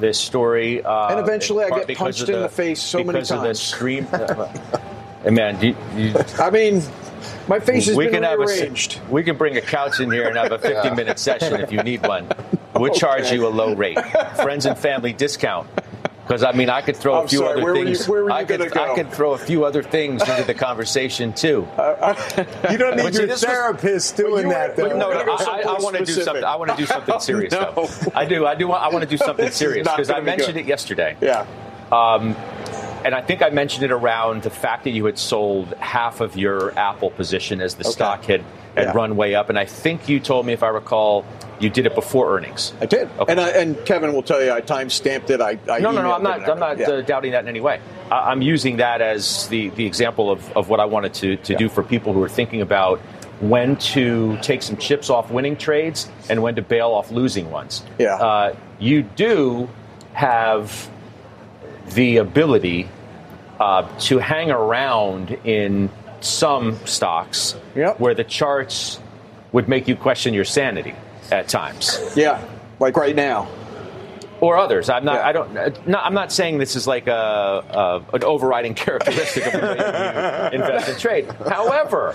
this story. And eventually I get punched in the face so many times. Because of the stream. Man, I mean, my face has been rearranged. We can bring a couch in here and have a 50-minute session if you need one. We'll charge you a low rate. Friends and family discount. Because, I mean, I could throw a few other things. Where were you going to go? I could throw a few other things into the conversation, too. You don't need your therapist doing that, though. No, I want to do something. I want to do something serious, though. I do. I want to do something serious because I mentioned it yesterday. Yeah. And I think I mentioned it around the fact that you had sold half of your Apple position as the stock had run way up. And I think you told me, if I recall, you did it before earnings. I did. Okay. And Kevin will tell you I time-stamped it. No, I'm not doubting that in any way. I'm using that as the example of what I wanted to do for people who are thinking about when to take some chips off winning trades and when to bail off losing ones. Yeah. You do have the ability to hang around in some stocks where the charts would make you question your sanity at times. Yeah, like right now. Or others. I'm not saying this is like an overriding characteristic of the way you invest and trade. However,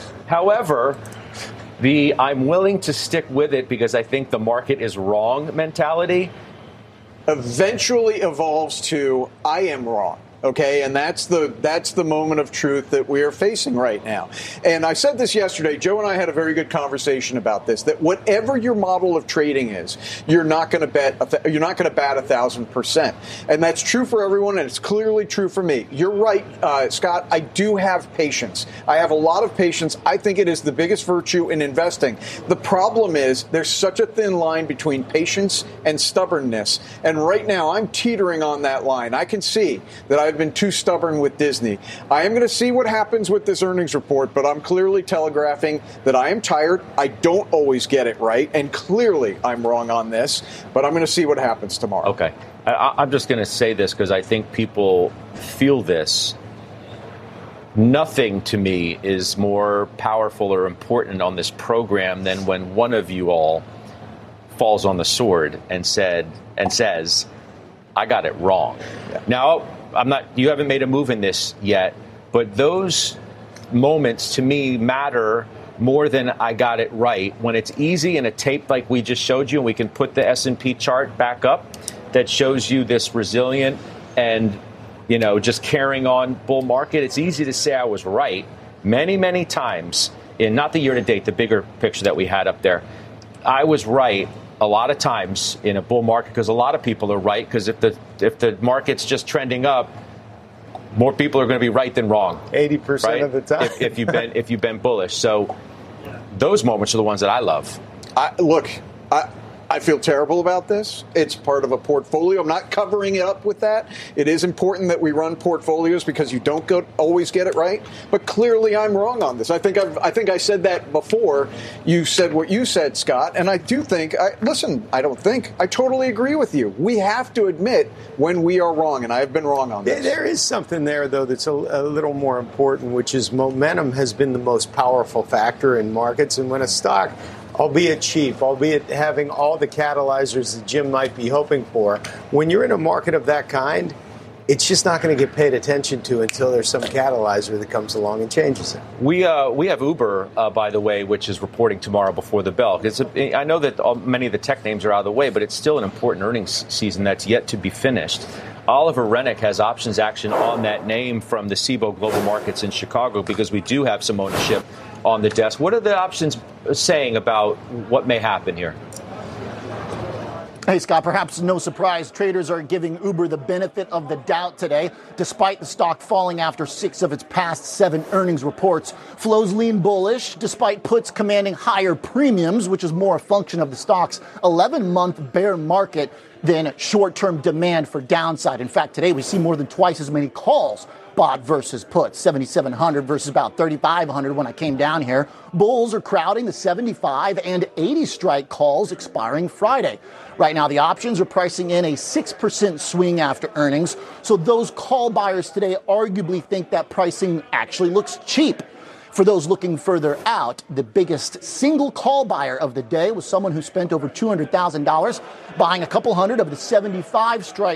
the I'm willing to stick with it because I think the market is wrong mentality eventually evolves to I am wrong. Okay, and that's the moment of truth that we are facing right now. And I said this yesterday. Joe and I had a very good conversation about this. That whatever your model of trading is, you're not going to bat 1,000%, and that's true for everyone. And it's clearly true for me. You're right, Scott. I do have patience. I have a lot of patience. I think it is the biggest virtue in investing. The problem is there's such a thin line between patience and stubbornness, and right now I'm teetering on that line. I can see that I've been too stubborn with Disney. I am going to see what happens with this earnings report, but I'm clearly telegraphing that I am tired. I don't always get it right, and clearly I'm wrong on this, but I'm going to see what happens tomorrow. Okay. I'm just going to say this because I think people feel this. Nothing to me is more powerful or important on this program than when one of you all falls on the sword and says, I got it wrong. Yeah. Now, you haven't made a move in this yet, but those moments to me matter more than I got it right. When it's easy in a tape like we just showed you, and we can put the S&P chart back up that shows you this resilient and, just carrying on bull market, it's easy to say I was right many, many times in not the year to date, the bigger picture that we had up there. I was right a lot of times in a bull market because a lot of people are right, because if the market's just trending up, more people are going to be right than wrong. 80% right? of the time. if you've been bullish. So those moments are the ones that I love. I feel terrible about this. It's part of a portfolio. I'm not covering it up with that. It is important that we run portfolios because you don't always get it right. But clearly, I'm wrong on this. I think I said that before you said what you said, Scott. And I do think. I totally agree with you. We have to admit when we are wrong, and I have been wrong on this. There is something there, though, that's a little more important, which is momentum has been the most powerful factor in markets, and when a stock, albeit cheap, albeit having all the catalyzers that Jim might be hoping for, when you're in a market of that kind, it's just not going to get paid attention to until there's some catalyzer that comes along and changes it. We have Uber, by the way, which is reporting tomorrow before the bell. I know that many of the tech names are out of the way, but it's still an important earnings season that's yet to be finished. Oliver Rennick has options action on that name from the Cboe Global Markets in Chicago because we do have some ownership on the desk. What are the options saying about what may happen here? Hey, Scott, perhaps no surprise, traders are giving Uber the benefit of the doubt today. Despite the stock falling after 6 of its past 7 earnings reports, flows lean bullish, despite puts commanding higher premiums, which is more a function of the stock's 11-month bear market than short-term demand for downside. In fact, today we see more than twice as many calls bought versus puts, 7,700 versus about 3,500 when I came down here. Bulls are crowding the 75 and 80 strike calls expiring Friday. Right now, the options are pricing in a 6% swing after earnings. So those call buyers today arguably think that pricing actually looks cheap. For those looking further out, the biggest single call buyer of the day was someone who spent over $200,000 buying a couple hundred of the 75 strike